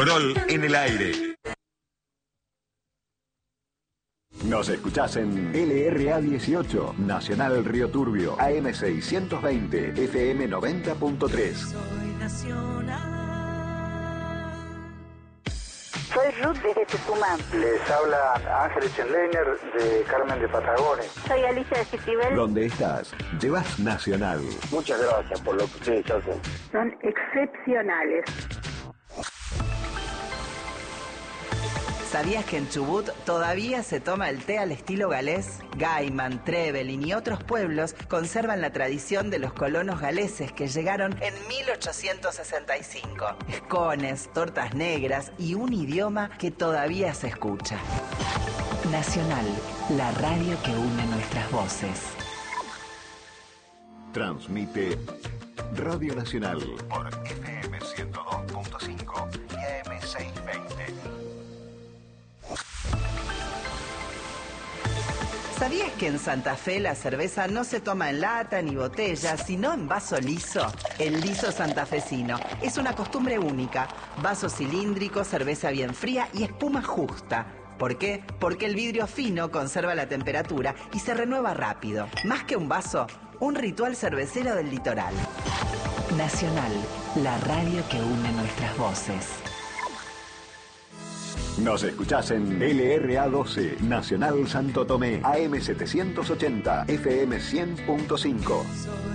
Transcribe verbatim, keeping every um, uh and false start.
Rock'n'Roll en el aire. Nos escuchás en L R A dieciocho, Nacional Río Turbio, A M seiscientos veinte, F M noventa punto tres. Soy nacional. Soy Ruth desde Tucumán. Les habla Ángel Schenleiner de Carmen de Patagones. Soy Alicia de Citibel. ¿Dónde estás? Llevas Nacional. Muchas gracias por lo que ustedes hacen. Son excepcionales. ¿Sabías que en Chubut todavía se toma el té al estilo galés? Gaiman, Trevelin y otros pueblos conservan la tradición de los colonos galeses que llegaron en mil ochocientos sesenta y cinco. Escones, tortas negras y un idioma que todavía se escucha. Nacional, la radio que une nuestras voces. Transmite Radio Nacional por F M ciento dos punto cinco y A M seiscientos veinte. ¿Sabías que en Santa Fe la cerveza no se toma en lata ni botella, sino en vaso liso? El liso santafesino es una costumbre única. Vaso cilíndrico, cerveza bien fría y espuma justa. ¿Por qué? Porque el vidrio fino conserva la temperatura y se renueva rápido. Más que un vaso, un ritual cervecero del litoral. Nacional, la radio que une nuestras voces. Nos escuchás en L R A doce, Nacional Santo Tomé, A M setecientos ochenta, F M cien punto cinco.